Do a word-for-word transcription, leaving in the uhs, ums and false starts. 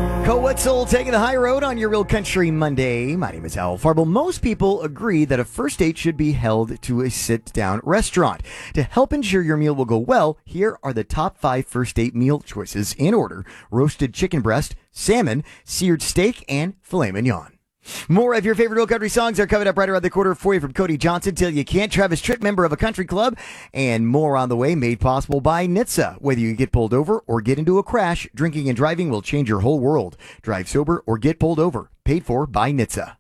Coetzel taking the high road on your Real Country Monday. My name is Al Farble. Most people agree that a first date should be held to a sit-down restaurant. To help ensure your meal will go well, here are the top five first date meal choices in order: roasted chicken breast, salmon, seared steak, and filet mignon. More of your favorite Real Country songs are coming up right around the corner for you, from Cody Johnson till you can't, Travis Tritt, member of a country club, and more on the way, made possible by N H T S A. Whether you get pulled over or get into a crash, drinking and driving will change your whole world. Drive sober or get pulled over. Paid for by N H T S A.